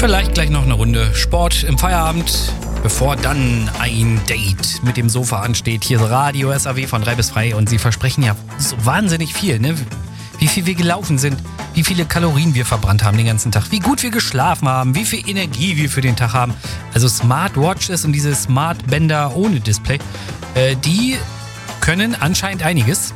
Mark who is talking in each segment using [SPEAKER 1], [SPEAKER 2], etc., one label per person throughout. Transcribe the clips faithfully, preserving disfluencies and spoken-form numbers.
[SPEAKER 1] Vielleicht gleich noch eine Runde Sport im Feierabend, bevor dann ein Date mit dem Sofa ansteht. Hier ist Radio S A W von drei bis frei und sie versprechen ja so wahnsinnig viel, ne? Wie viel wir gelaufen sind, wie viele Kalorien wir verbrannt haben den ganzen Tag, wie gut wir geschlafen haben, wie viel Energie wir für den Tag haben. Also Smartwatches und diese Smartbänder ohne Display, äh, die können anscheinend einiges.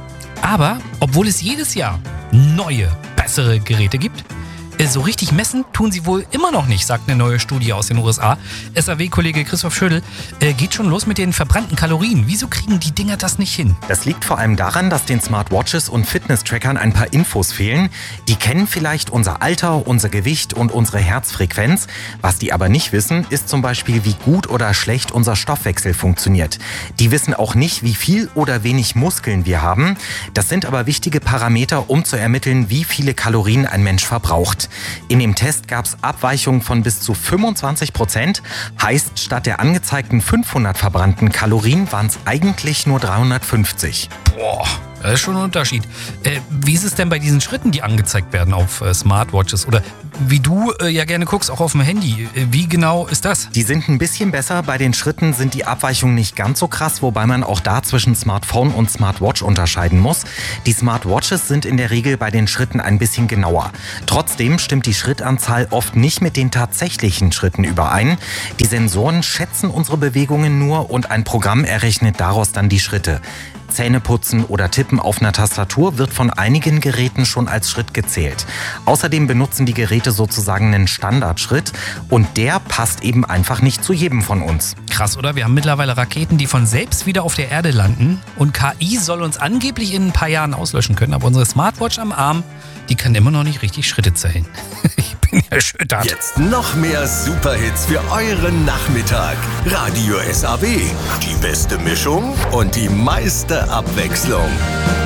[SPEAKER 1] Aber obwohl es jedes Jahr neue, bessere Geräte gibt, so richtig messen tun sie wohl immer noch nicht, sagt eine neue Studie aus den U S A. S A W-Kollege Christoph Schödel, äh, geht schon los mit den verbrannten Kalorien. Wieso kriegen die Dinger das nicht hin?
[SPEAKER 2] Das liegt vor allem daran, dass den Smartwatches und Fitness-Trackern ein paar Infos fehlen. Die kennen vielleicht unser Alter, unser Gewicht und unsere Herzfrequenz. Was die aber nicht wissen, ist zum Beispiel, wie gut oder schlecht unser Stoffwechsel funktioniert. Die wissen auch nicht, wie viel oder wenig Muskeln wir haben. Das sind aber wichtige Parameter, um zu ermitteln, wie viele Kalorien ein Mensch verbraucht. In dem Test gab es Abweichungen von bis zu fünfundzwanzig Prozent. Heißt, statt der angezeigten fünfhundert verbrannten Kalorien waren es eigentlich nur dreihundertfünfzig.
[SPEAKER 1] Boah, das ist schon ein Unterschied. Äh, wie ist es denn bei diesen Schritten, die angezeigt werden auf äh, Smartwatches? Oder wie du äh, ja gerne guckst, auch auf dem Handy. Äh, wie genau ist das?
[SPEAKER 2] Die sind ein bisschen besser. Bei den Schritten sind die Abweichungen nicht ganz so krass, wobei man auch da zwischen Smartphone und Smartwatch unterscheiden muss. Die Smartwatches sind in der Regel bei den Schritten ein bisschen genauer. Trotzdem stimmt die Schrittanzahl oft nicht mit den tatsächlichen Schritten überein. Die Sensoren schätzen unsere Bewegungen nur und ein Programm errechnet daraus dann die Schritte. Zähneputzen oder Tippen auf einer Tastatur wird von einigen Geräten schon als Schritt gezählt. Außerdem benutzen die Geräte sozusagen einen Standardschritt und der passt eben einfach nicht zu jedem von uns.
[SPEAKER 1] Krass, oder? Wir haben mittlerweile Raketen, die von selbst wieder auf der Erde landen und K I soll uns angeblich in ein paar Jahren auslöschen können, aber unsere Smartwatch am Arm, die kann immer noch nicht richtig Schritte zählen. Ich bin erschüttert.
[SPEAKER 3] Jetzt noch mehr Superhits für euren Nachmittag. Radio S A W. Die beste Mischung und die meiste Abwechslung.